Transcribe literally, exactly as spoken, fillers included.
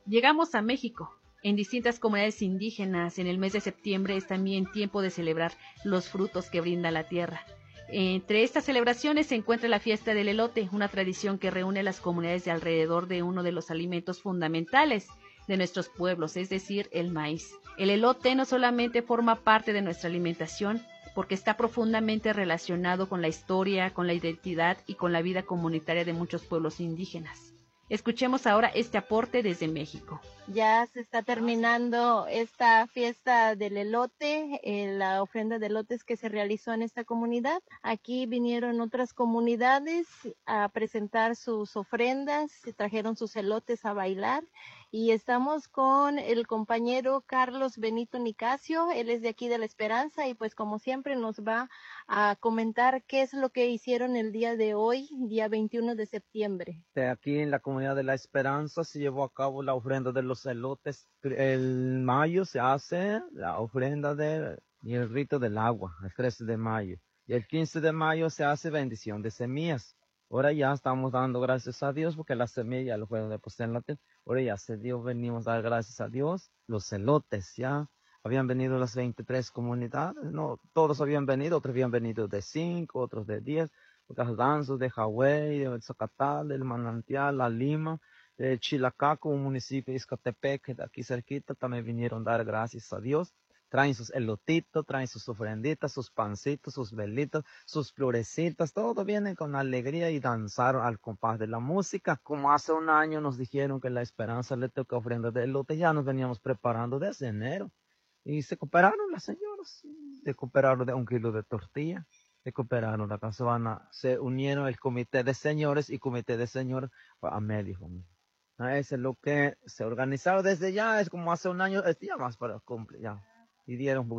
Llegamos a México. En distintas comunidades indígenas, en el mes de septiembre es también tiempo de celebrar los frutos que brinda la tierra. Entre estas celebraciones se encuentra la fiesta del elote, una tradición que reúne a las comunidades de alrededor de uno de los alimentos fundamentales de nuestros pueblos, es decir, el maíz. El elote no solamente forma parte de nuestra alimentación, porque está profundamente relacionado con la historia, con la identidad y con la vida comunitaria de muchos pueblos indígenas. Escuchemos ahora este aporte desde México. Ya se está terminando esta fiesta del elote, eh, la ofrenda de elotes que se realizó en esta comunidad. Aquí vinieron otras comunidades a presentar sus ofrendas, se trajeron sus elotes a bailar y estamos con el compañero Carlos Benito Nicasio, él es de aquí de La Esperanza y pues como siempre nos va a comentar qué es lo que hicieron el día de hoy, día veintiuno de septiembre. Aquí en la comunidad de La Esperanza se llevó a cabo la ofrenda de los elotes. El mayo se hace la ofrenda de, y el rito del agua, el trece de mayo. Y el quince de mayo se hace bendición de semillas. Ahora ya estamos dando gracias a Dios porque las semillas lo fueron depositar en la tierra. Ahora ya se dio, venimos a dar gracias a Dios. Los elotes ya habían venido las veintitrés comunidades. No, todos habían venido, otros habían venido de cinco, otros de diez. Los danzos de Hawái, de Zacatal, del Manantial, La Lima, de Chilacaco, un municipio de Izcatepec, de aquí cerquita, también vinieron a dar gracias a Dios. Traen sus elotitos, traen sus ofrenditas, sus pancitos, sus velitas, sus florecitas, todo viene con alegría y danzar al compás de la música. Como hace un año nos dijeron que La Esperanza le toca ofrenda de elote, ya nos veníamos preparando desde enero. Y se cooperaron las señoras, se cooperaron de un kilo de tortilla. Se cooperaron, la caravana, se unieron el comité de señores y comité de señores a medio. Eso es lo que se organizaron desde ya, es como hace un año, es ya más para cumplir, ya. Y dieron